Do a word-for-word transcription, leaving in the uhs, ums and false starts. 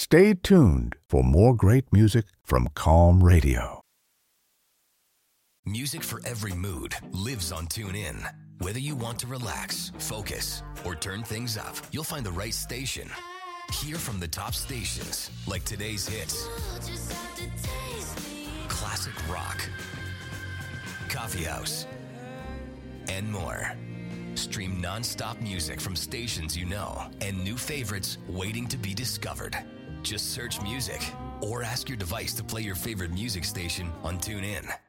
Stay tuned for more great music from Calm Radio. Music for every mood lives on TuneIn. Whether you want to relax, focus, or turn things up, you'll find the right station. Hear from the top stations, like today's hits, classic rock, coffee house, and more. Stream non-stop music from stations you know and new favorites waiting to be discovered. Just search music or ask your device to play your favorite music station on TuneIn.